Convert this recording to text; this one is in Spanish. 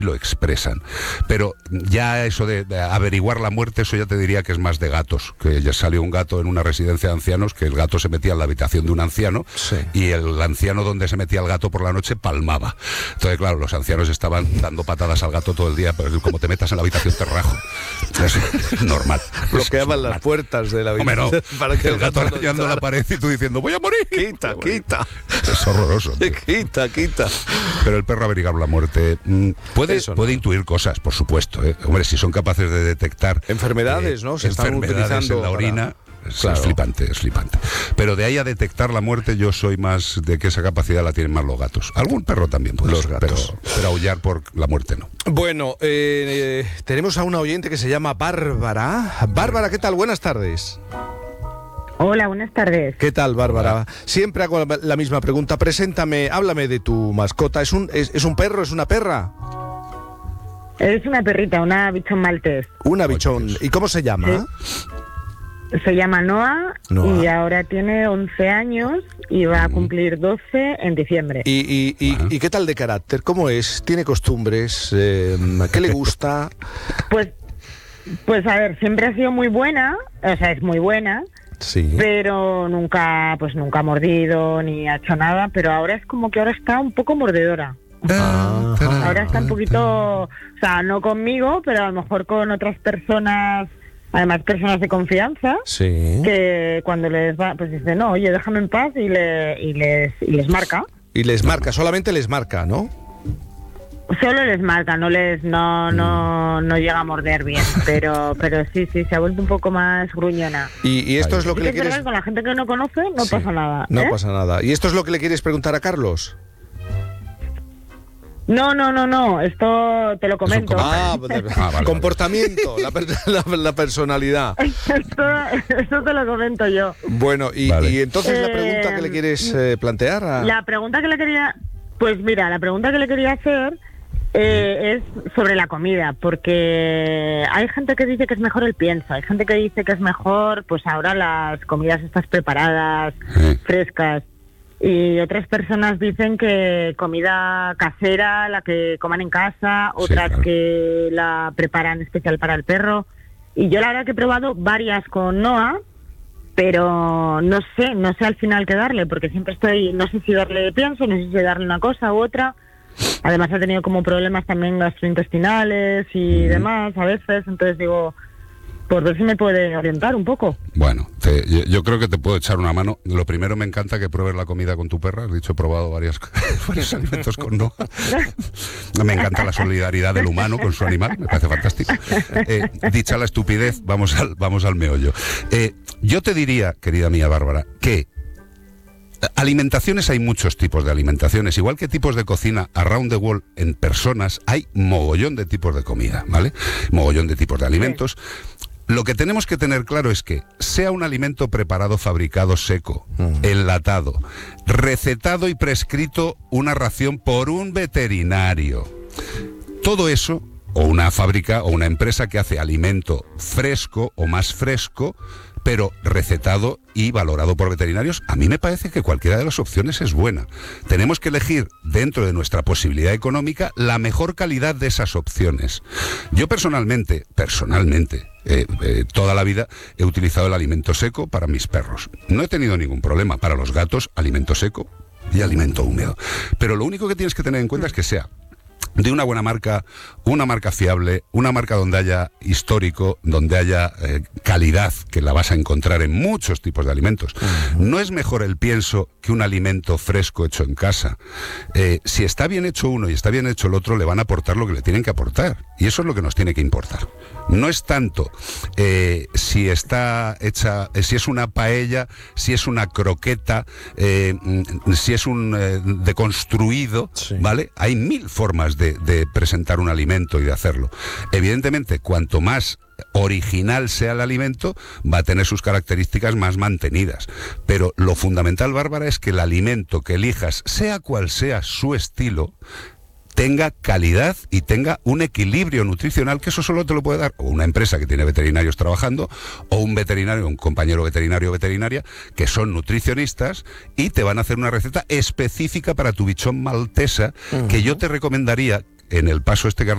lo expresan. Pero ya eso de averiguar la muerte, eso ya te diría que es más de gatos, que ya salió un gato en una residencia de ancianos, que el gato se metía en la habitación de un anciano, sí, y el anciano donde se metía el gato por la noche palmaba. Entonces, claro, los ancianos estaban dando patadas al gato todo el día, pero como te metas en la habitación te rajo. Es normal. Bloqueaban las puertas de la habitación. Hombre, no, para que el gato arañando la pared y tú diciendo, voy a morir. Quita. Es horroroso. Quita. Pero el perro averiguar la muerte puede intuir cosas, por supuesto, ¿eh? Hombre, si son capaces de detectar enfermedades, ¿no? Se están utilizando en la orina. Claro. Es flipante. Pero de ahí a detectar la muerte, yo soy más de que esa capacidad la tienen más los gatos. Algún perro también puede los ser, gatos. Pero aullar por la muerte no. Bueno, tenemos a una oyente que se llama Bárbara. Bárbara, ¿qué tal? Buenas tardes. Hola, buenas tardes. ¿Qué tal, Bárbara? Hola. Siempre hago la misma pregunta. Preséntame, háblame de tu mascota. ¿Es un perro? ¿Es una perra? Es una perrita, una bichón maltés. Una bichón. ¿Y cómo se llama? Sí. Se llama Noah y ahora tiene 11 años y va a cumplir 12 en diciembre. ¿Y qué tal de carácter? ¿Cómo es? ¿Tiene costumbres? ¿Qué le gusta? Pues a ver, siempre ha sido muy buena, o sea, es muy buena. Sí. Pero nunca ha mordido ni ha hecho nada, pero ahora es como que ahora está un poco mordedora. Ahora está un poquito, o sea, no conmigo, pero a lo mejor con otras personas, además personas de confianza, sí, que cuando les va, pues dice, no, oye, déjame en paz y les marca. Y les marca, solamente les marca, ¿no? Solo les marca, no llega a morder bien, pero sí, se ha vuelto un poco más gruñona. Y esto es lo que le quieres... Con la gente que no conoce no pasa nada. No pasa nada. ¿Y esto es lo que le quieres preguntar a Carlos? No, esto te lo comento. Vale. Comportamiento, la personalidad. Esto te lo comento yo. Bueno, y entonces la pregunta que le quieres plantear a... La pregunta que le quería... Pues mira, la pregunta que le quería hacer es sobre la comida, porque hay gente que dice que es mejor el pienso, hay gente que dice que es mejor, pues ahora las comidas estas preparadas, frescas, y otras personas dicen que comida casera, la que coman en casa, otras claro, que la preparan especial para el perro, y yo la verdad que he probado varias con Noah, pero no sé al final qué darle, porque siempre no sé si darle pienso, no sé si darle una cosa u otra. Además ha tenido como problemas también gastrointestinales y demás a veces, entonces digo, por ver si me puede orientar un poco. Bueno, yo creo que te puedo echar una mano. Lo primero, me encanta que pruebes la comida con tu perra. Has dicho, he probado varios alimentos con Noah. Me encanta la solidaridad del humano con su animal, me parece fantástico. Dicha la estupidez, vamos al meollo. Yo te diría, querida mía Bárbara, que alimentaciones, hay muchos tipos de alimentaciones, igual que tipos de cocina around the world en personas, hay mogollón de tipos de comida, ¿vale? Mogollón de tipos de alimentos. Lo que tenemos que tener claro es que sea un alimento preparado, fabricado, seco, enlatado, recetado y prescrito una ración por un veterinario, todo eso, o una fábrica o una empresa que hace alimento fresco o más fresco, pero recetado y valorado por veterinarios, a mí me parece que cualquiera de las opciones es buena. Tenemos que elegir, dentro de nuestra posibilidad económica, la mejor calidad de esas opciones. Yo personalmente, toda la vida he utilizado el alimento seco para mis perros. No he tenido ningún problema. Para los gatos, alimento seco y alimento húmedo. Pero lo único que tienes que tener en cuenta es que sea de una buena marca, una marca fiable, una marca donde haya histórico, donde haya calidad, que la vas a encontrar en muchos tipos de alimentos. No es mejor el pienso que un alimento fresco hecho en casa. Si está bien hecho uno y está bien hecho el otro, le van a aportar lo que le tienen que aportar. Y eso es lo que nos tiene que importar. No es tanto si está hecha, si es una paella, si es una croqueta, si es un deconstruido, sí, ¿vale? Hay mil formas de presentar un alimento y de hacerlo. Evidentemente, cuanto más original sea el alimento, va a tener sus características más mantenidas. Pero lo fundamental, Bárbara, es que el alimento que elijas, sea cual sea su estilo, tenga calidad y tenga un equilibrio nutricional, que eso solo te lo puede dar o una empresa que tiene veterinarios trabajando, o un veterinario, un compañero veterinario o veterinaria, que son nutricionistas y te van a hacer una receta específica para tu bichón maltesa, que yo te recomendaría, en el paso este que has